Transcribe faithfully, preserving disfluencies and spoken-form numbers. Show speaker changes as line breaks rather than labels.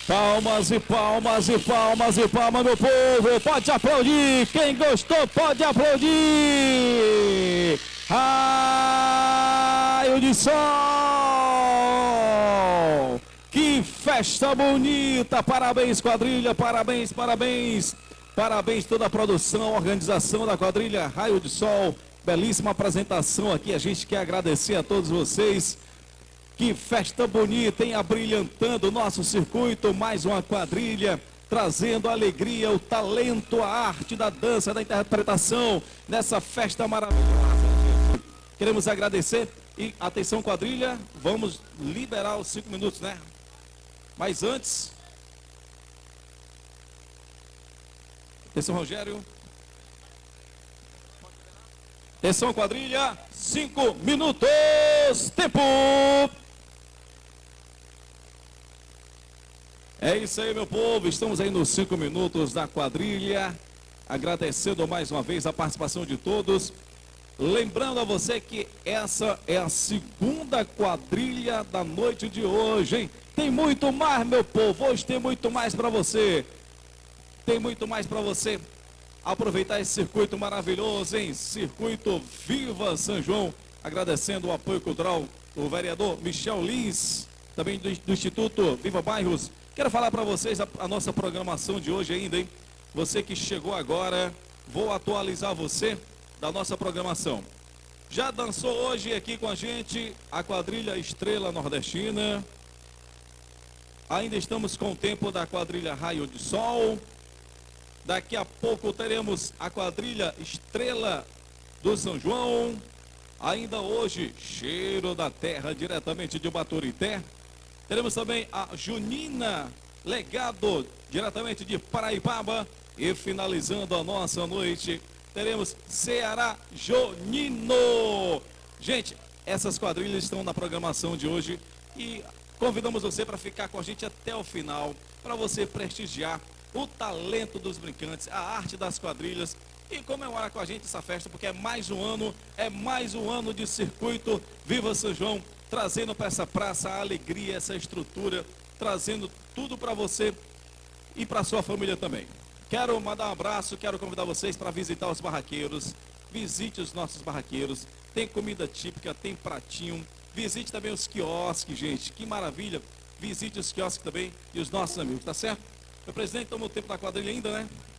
Palmas e palmas e palmas e palmas, meu povo. Pode aplaudir. Quem gostou pode aplaudir. Raio de sol. Que festa bonita. Parabéns, quadrilha. Parabéns, parabéns. Parabéns toda a produção, organização da quadrilha Raio de Sol. Belíssima apresentação aqui. A gente quer agradecer a todos vocês. Que festa bonita, hein? Abrilhantando o nosso circuito, mais uma quadrilha, trazendo a alegria, o talento, a arte da dança, da interpretação, nessa festa maravilhosa. Queremos agradecer e, atenção quadrilha, vamos liberar os cinco minutos, né? Mas antes... Atenção, Rogério. Atenção, quadrilha, cinco minutos, tempo! É isso aí, meu povo, estamos aí nos cinco minutos da quadrilha, agradecendo mais uma vez a participação de todos. Lembrando a você que essa é a segunda quadrilha da noite de hoje, hein? Tem muito mais, meu povo, hoje tem muito mais para você. Tem muito mais para você aproveitar esse circuito maravilhoso, hein? Circuito Viva São João, agradecendo o apoio cultural do vereador Michel Lins, também do, do Instituto Viva Bairros. Quero falar para vocês a, a nossa programação de hoje ainda, hein? Você que chegou agora, vou atualizar você da nossa programação. Já dançou hoje aqui com a gente a quadrilha Estrela Nordestina. Ainda estamos com o tempo da quadrilha Raio de Sol. Daqui a pouco teremos a quadrilha Estrela do São João. Ainda hoje, Cheiro da Terra, diretamente de Baturité. Teremos também a Junina Legado, diretamente de Paraibaba. E finalizando a nossa noite, teremos Ceará Jonino. Gente, essas quadrilhas estão na programação de hoje e convidamos você para ficar com a gente até o final, para você prestigiar o talento dos brincantes, a arte das quadrilhas e comemorar com a gente essa festa, porque é mais um ano, é mais um ano de circuito Viva São João, trazendo para essa praça a alegria, essa estrutura, trazendo tudo para você e para sua família também. Quero mandar um abraço, quero convidar vocês para visitar os barraqueiros, visite os nossos barraqueiros, tem comida típica, tem pratinho, visite também os quiosques, gente, que maravilha, visite os quiosques também e os nossos amigos, tá certo? Meu presidente, toma o tempo da quadrilha ainda, né?